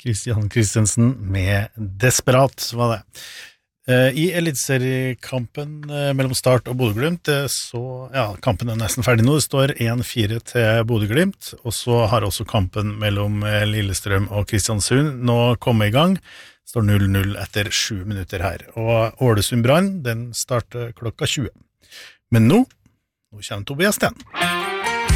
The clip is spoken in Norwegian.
Christian Christensen med Desperat, var det. I elitseriekampen mellom Start og Bodø/Glimt, så, ja, kampen nesten ferdig nå, det står 1-4 til Bodø/Glimt, og så har også kampen mellom Lillestrøm og Kristiansund nå kommet i gang, det står 0-0 etter 7 minutter her, og Ålesund Brann, den starter klokka 20. Men nå kommer Tobias Sten.